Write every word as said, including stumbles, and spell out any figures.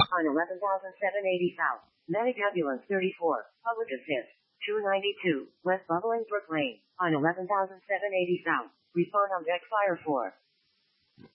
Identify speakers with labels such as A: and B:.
A: on eleven thousand seven hundred eighty South. Medic Ambulance thirty-four. Public Assist. two ninety-two. West Bubbling Brook Lane. On eleven thousand seven hundred eighty South. Respond on deck fire four.